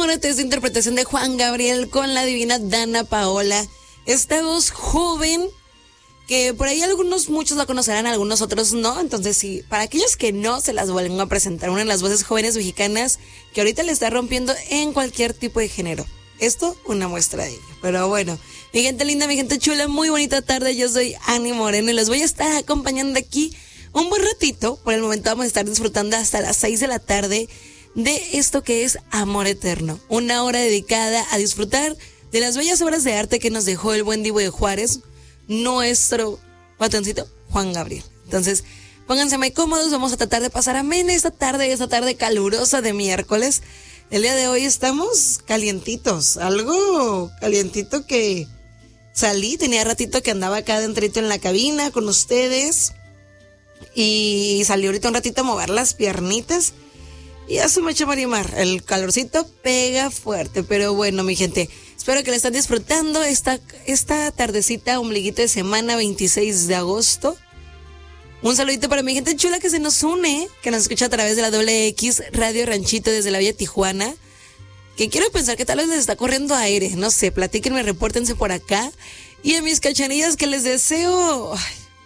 Enamórate es de interpretación de Juan Gabriel con la divina Dana Paola. Esta voz joven que por ahí muchos la conocerán, algunos otros no. Entonces sí, para aquellos que no, se las vuelvo a presentar. Una de las voces jóvenes mexicanas que ahorita le está rompiendo en cualquier tipo de género. Esto, una muestra de ello. Pero bueno, mi gente linda, mi gente chula, muy bonita tarde. Yo soy Ani Moreno y les voy a estar acompañando aquí un buen ratito. Por el momento vamos a estar disfrutando hasta las 6 de la tarde de esto que es Amor Eterno. Una hora dedicada a disfrutar de las bellas obras de arte que nos dejó el buen Divo de Juárez, nuestro patroncito Juan Gabriel. Entonces, pónganse muy cómodos, vamos a tratar de pasar amena esta tarde calurosa de miércoles. El día de hoy estamos calientitos, algo calientito que salí, tenía ratito que andaba acá adentrito en la cabina con ustedes y salí ahorita un ratito a mover las piernitas y ya se me echó marimar, el calorcito pega fuerte, pero bueno mi gente, espero que la estén disfrutando esta tardecita, ombliguito de semana 26 de agosto. Un saludito para mi gente chula que se nos une, que nos escucha a través de la WX Radio Ranchito desde la Villa Tijuana. Que quiero pensar que tal vez les está corriendo aire, no sé, platíquenme, repórtense por acá. Y a mis cachanillas que les deseo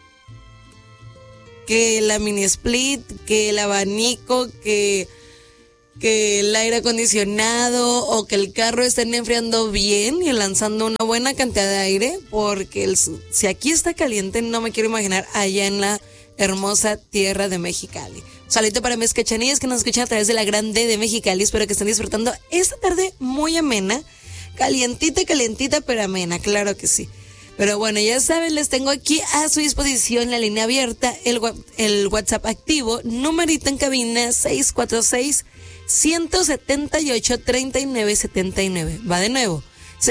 que la mini split, que el abanico, que el aire acondicionado o que el carro estén enfriando bien y lanzando una buena cantidad de aire, porque si aquí está caliente no me quiero imaginar allá en la hermosa tierra de Mexicali. Un saludito para mis cachanillas que nos escuchan a través de la Grande de Mexicali. Espero que estén disfrutando esta tarde muy amena, calientita, pero amena, claro que sí. Pero bueno, ya saben, les tengo aquí a su disposición la línea abierta, el WhatsApp activo, numerito en cabina 646-178-3979. Va de nuevo,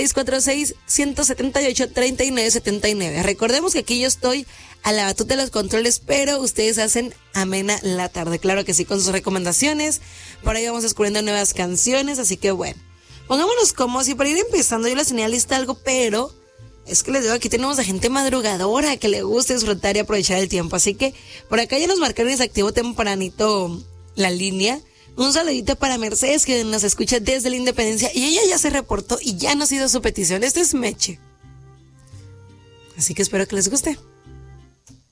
646-178-3979. Recordemos que aquí yo estoy a la batuta de los controles, pero ustedes hacen amena la tarde, claro que sí, con sus recomendaciones. Por ahí vamos descubriendo nuevas canciones, así que bueno, pongámonos cómodos y para ir empezando yo les tenía lista algo, pero es que les digo, aquí tenemos a gente madrugadora que le gusta disfrutar y aprovechar el tiempo, así que por acá ya nos marcaron y se activó tempranito la línea. Un saludito para Mercedes que nos escucha desde la Independencia y ella ya se reportó y ya nos hizo su petición. Este es Meche, así que espero que les guste.